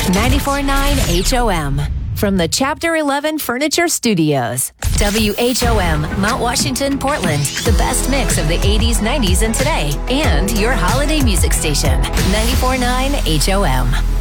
94.9 HOM. From the Chapter 11 Furniture Studios. WHOM, Mount Washington, Portland. The best mix of the 80s, 90s, and today. And your holiday music station. 94.9 HOM.